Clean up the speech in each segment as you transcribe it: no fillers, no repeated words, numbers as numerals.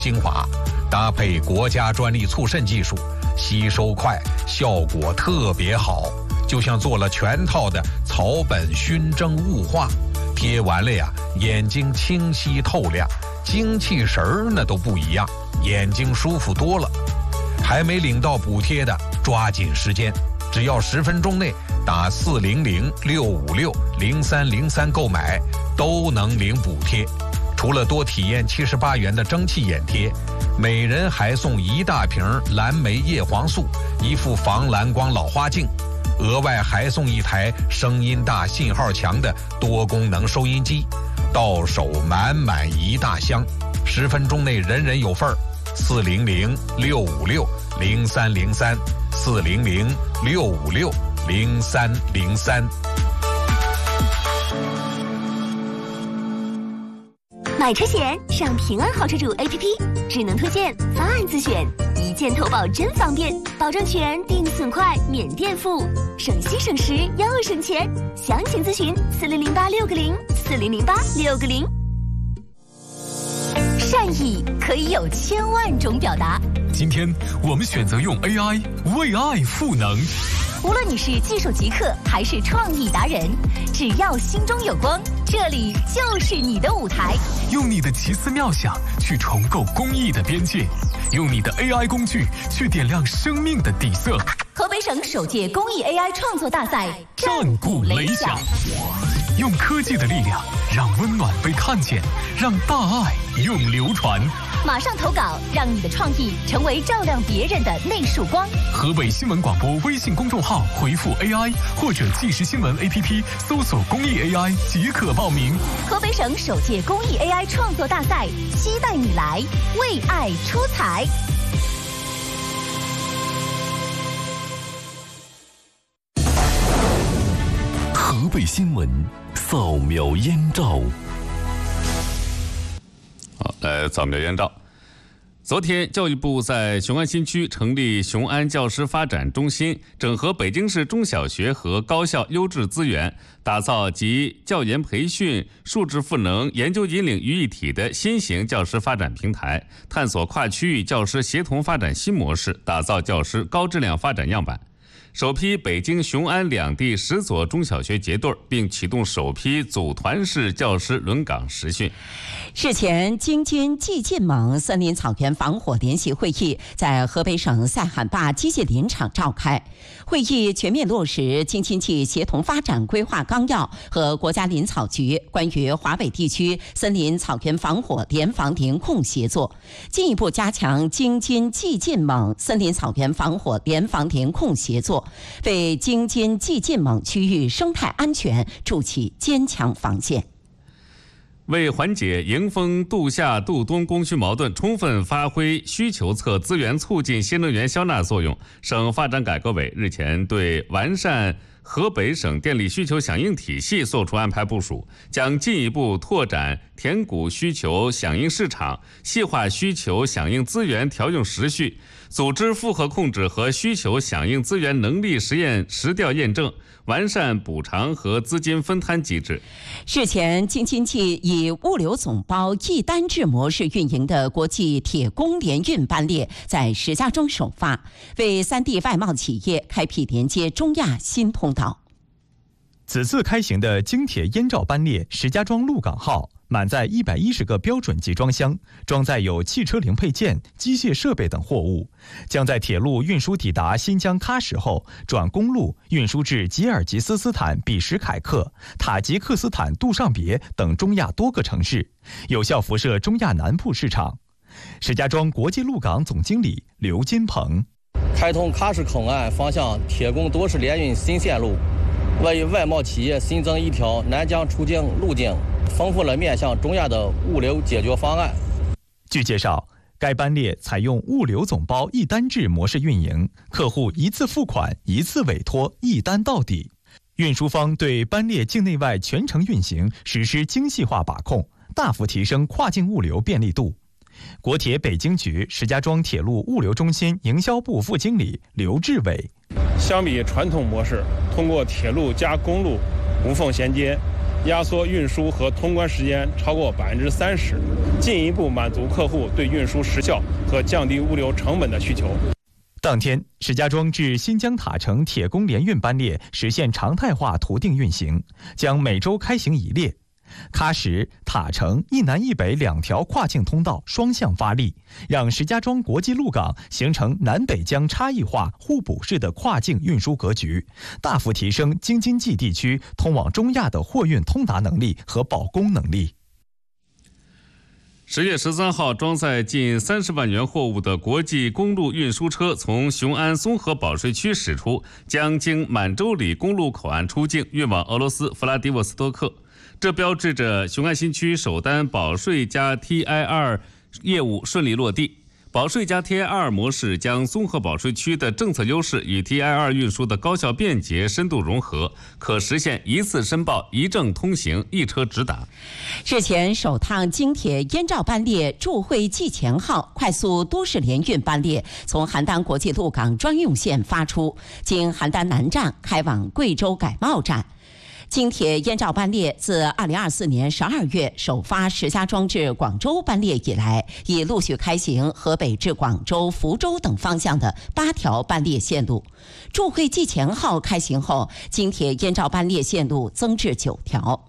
精华，搭配国家专利促渗技术，吸收快，效果特别好，就像做了全套的草本熏蒸雾化，贴完了呀，眼睛清晰透亮，精气神儿那都不一样，眼睛舒服多了。还没领到补贴的，抓紧时间，只要10分钟内打400-656-0303购买，都能领补贴。除了多体验78元的蒸汽眼贴，每人还送1大瓶蓝莓叶黄素，1副防蓝光老花镜，额外还送1台声音大、信号强的多功能收音机，到手满满1大箱，10分钟内人人有份儿。400-656-0303，400-656-0303。 买车险上平安好车主 APP， 智能推荐，方案自选，一键投保真方便，保证全，定损快，免垫付，省心省时又省钱。详情咨询4008-660，4008-660。善意可以有1000万种表达， 今天我们选择用 AI 为爱赋能。 无论你是技术极客还是创意达人，只要心中有光，这里就是你的舞台。 用你的奇思妙想去重构公益的边界，用你的 AI 工具去点亮生命的底色。 河北省首届公益 AI 创作大赛战鼓擂响，用科技的力量让温暖被看见，让大爱永流传。 马上投稿，让你的创意成为照亮别人的那束光。 河北新闻广播微信公众号回复 AI 或者即时新闻 APP 搜索公益 AI 即可报名。 河北省首届公益 AI 创作大赛，期待你来为爱出彩。 河北新闻扫描燕赵。 好，来扫描燕赵。昨天，教育部在雄安新区成立雄安教师发展中心，整合北京市中小学和高校优质资源，打造集教研培训、数字赋能、研究引领于一体的新型教师发展平台，探索跨区域教师协同发展新模式，打造教师高质量发展样板。首批北京雄安两地10所中小学结对，并启动首批组团式教师轮岗实训。 日前，京津冀晋盟森林草原防火联席会议在河北省赛罕坝机械林场召开。会议全面落实京津冀协同发展规划纲要和国家林草局关于华北地区森林草原防火联防联控协作，进一步加强京津冀晋盟森林草原防火联防联控协作，为京津冀晋盟区域生态安全筑起坚强防线。 为缓解迎峰度夏度冬供需矛盾，充分发挥需求侧资源促进新能源销纳作用，省发展改革委日前对完善河北省电力需求响应体系作出安排部署，将进一步拓展填谷需求响应市场，细化需求响应资源调用时序，组织负荷控制和需求响应资源能力实验实调验证，完善补偿和资金分摊机制。 日前，京津冀以物流总包一单制模式运营的国际铁工联运班列在石家庄首发，为3地外贸企业开辟连接中亚新通道。 此次开行的京铁燕赵班列石家庄鹿港号满载110个标准集装箱，装载有汽车零配件、机械设备等货物，将在铁路运输抵达新疆喀什后，转公路运输至吉尔吉斯斯坦比什凯克、塔吉克斯坦杜尚别等中亚多个城市，有效辐射中亚南部市场。石家庄国际鹿港总经理刘金鹏： 开通喀什口岸方向铁工多式联运新线路，为外贸企业新增一条南疆出境路径，丰富了面向中亚的物流解决方案。 据介绍，该班列采用物流总包一单制模式运营，客户一次付款、一次委托、一单到底。运输方对班列境内外全程运行实施精细化把控，大幅提升跨境物流便利度。国铁北京局石家庄铁路物流中心营销部副经理刘志伟： 相比传统模式，通过铁路加公路无缝衔接， 压缩运输和通关时间超过30%，进一步满足客户对运输时效和降低物流成本的需求。 当天，石家庄至新疆塔城铁工联运班列实现常态化图定运行，将每周开行1列。喀什、塔城一南一北2条跨境通道双向发力，让石家庄国际陆港形成南北疆差异化互补式的跨境运输格局，大幅提升京津冀地区通往中亚的货运通达能力和保供能力。 10月13号，装载近30万元货物的国际公路运输车从雄安综合保税区驶出，将经满洲里公路口岸出境，运往俄罗斯弗拉迪沃斯托克。这标志着雄安新区首单保税加 TIR 业务顺利落地。保税加 TIR 模式将综合保税区的政策优势与 TIR 运输的高效便捷深度融合，可实现一次申报、一证通行、一车直达。 日前，首趟京铁燕赵班列驻会蓟前号快速都市联运班列从邯郸国际陆港专用线发出，经邯郸南站开往贵州改茂站。京铁燕赵班列自2024年12月首发石家庄至广州班列以来，已陆续开行河北至广州、福州等方向的8条班列线路。驻会蓟前号开行后，京铁燕赵班列线路增至9条。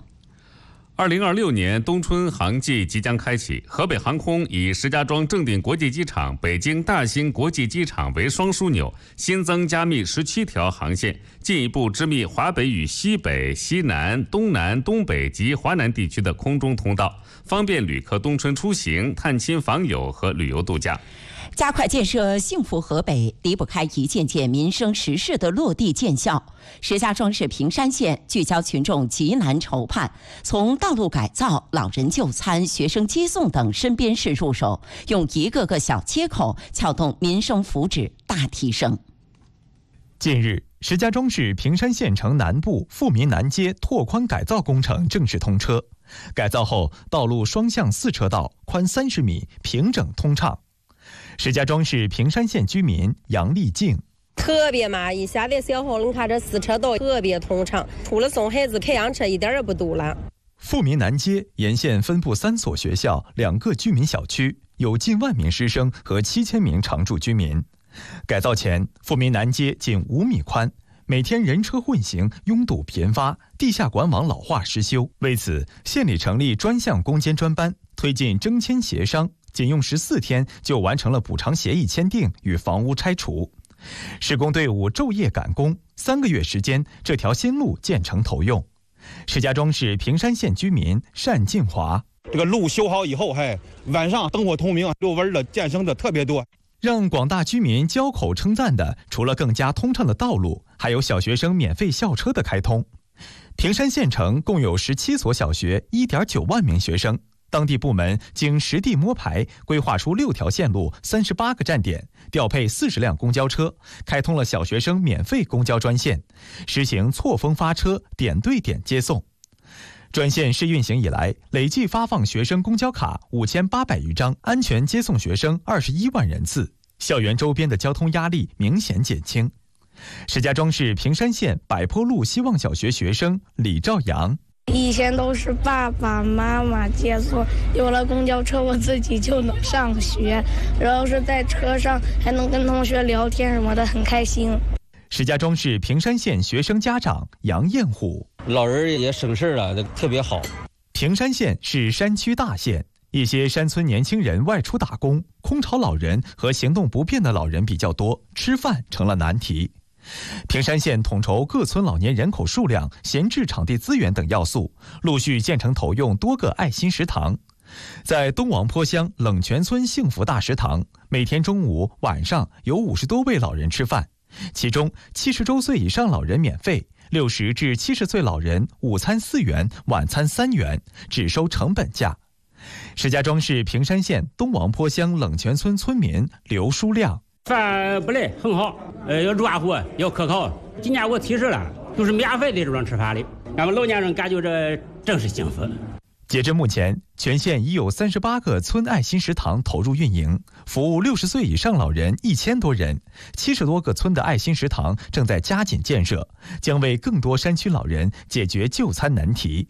2026年冬春航季即将开启，河北航空以石家庄正定国际机场、北京大兴国际机场为双枢纽，新增加密17条航线，进一步织密华北与西北、西南、东南、东北及华南地区的空中通道，方便旅客冬春出行、探亲访友和旅游度假。 加快建设幸福河北，离不开一件件民生实事的落地见效。石家庄市平山县聚焦群众急难愁盼，从道路改造、老人就餐、学生接送等身边事入手，用一个个小切口撬动民生福祉大提升。 近日，石家庄市平山县城南部富民南街拓宽改造工程正式通车，改造后道路双向4车道，宽30米，平整通畅。石家庄市平山县居民杨丽静： 特别满意，下来小后你看这4车道特别通畅，除了送孩子开洋车一点也不堵了。 富民南街沿线分布3所学校、2个居民小区，有近1万名师生和7000名常住居民。改造前，富民南街仅5米宽，每天人车混行，拥堵频发，地下管网老化失修。为此，县里成立专项攻坚专班，推进征签协商，仅用14天就完成了补偿协议签订与房屋拆除。施工队伍昼夜赶工，3个月时间，这条新路建成投用。石家庄市平山县居民单进华： 这个路修好以后，晚上灯火通明，路纹的建成的特别多。 让广大居民交口称赞的，除了更加通畅的道路，还有小学生免费校车的开通。平山县城共有17所小学，1.9万名学生。当地部门经实地摸排，规划出6条线路、38个站点，调配40辆公交车，开通了小学生免费公交专线，实行错峰发车、点对点接送。专线试运行以来，累计发放学生公交卡5800余张，安全接送学生21万人次，校园周边的交通压力明显减轻。石家庄市平山县柏坡路希望小学学生李兆阳： 以前都是爸爸妈妈接送，有了公交车我自己就能上学，然后是在车上还能跟同学聊天什么的，很开心。 石家庄市平山县学生家长杨彦虎： 老人也省事了，特别好。 平山县是山区大县，一些山村年轻人外出打工，空巢老人和行动不便的老人比较多，吃饭成了难题。平山县统筹各村老年人口数量、闲置场地资源等要素，陆续建成投用多个爱心食堂。在东王坡乡冷泉村幸福大食堂，每天中午、晚上有50多位老人吃饭，其中70周岁以上老人免费，60至70岁老人午餐4元，晚餐3元，只收成本价。石家庄市平山县东王坡乡冷泉村村民刘书亮： 饭不赖，很好，要软和，要可靠。今年我提示了，都是免费的这种吃饭的，俺们老年人感觉这真是幸福。 截至目前，全县已有38个村爱心食堂投入运营，服务60岁以上老人1000多人，70多个村的爱心食堂正在加紧建设，将为更多山区老人解决就餐难题。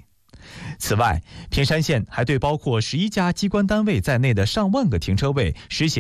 此外，平山县还对包括11家机关单位在内的上万个停车位实行